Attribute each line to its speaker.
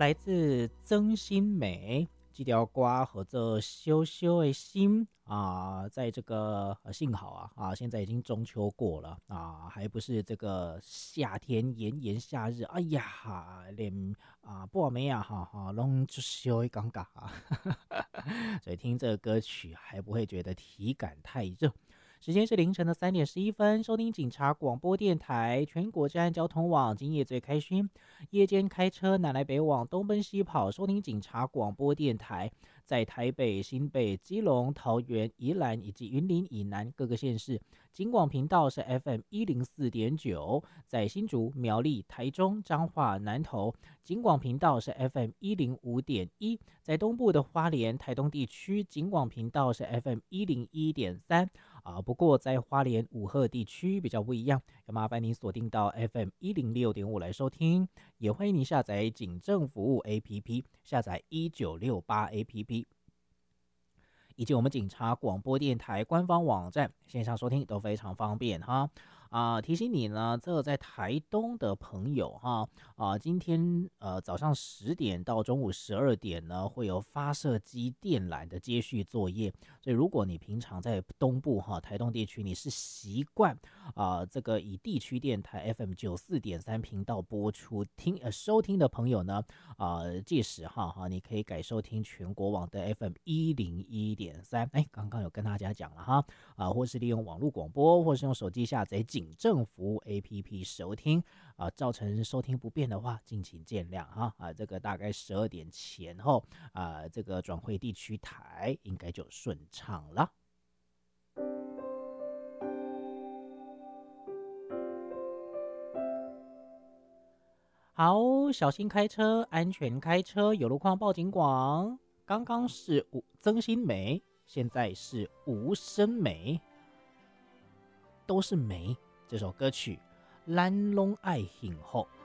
Speaker 1: 来自曾心美这条歌和这羞羞的心在这个幸好现在已经中秋过了还不是这个夏天炎炎夏日，哎呀，连半暝拢就羞一尴尬所以听这个歌曲还不会觉得体感太热。时间是凌晨的3:11，收听警察广播电台，全国治安交通网，今夜最开心。夜间开车南来北往，东奔西跑，收听警察广播电台，在台北、新北、基隆、桃园、宜兰以及云林以南各个县市，警广频道是 FM104.9，在新竹、苗栗、台中、彰化、南投，警广频道是 FM105.1，在东部的花莲、台东地区，警广频道是 FM101.3。不过在花莲五鹤地区比较不一样，要麻烦您锁定到 FM106.5来收听，也欢迎您下载警政服务 APP， 下载1968 APP， 以及我们警察广播电台官方网站，线上收听都非常方便哈。提醒你呢，这个在台东的朋友今天早上10点到中午12点呢，会有发射机电缆的接续作业。所以如果你平常在东部台东地区，你是习惯这个以地区电台 FM94.3频道播出收听的朋友呢，届时你可以改收听全国网的 FM101.3。刚刚有跟大家讲了或是利用网络广播，或是用手机下载警政服务 APP 收听造成收听不便的话，敬请见谅这个大概12点前后这个转回地区台应该就顺畅了。好，小心开车，安全开车，有路况报警广。刚刚是曾心梅，现在是吴声梅，都是梅。这首歌曲咱拢爱幸福。